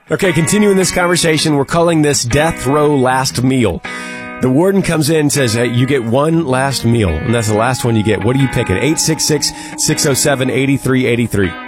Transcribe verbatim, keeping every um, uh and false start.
Okay, continuing this conversation, we're calling this Death Row Last Meal. The warden comes in and says, hey, you get one last meal, and that's the last one you get. What are you picking? eight six six, six oh seven, eight three eight three.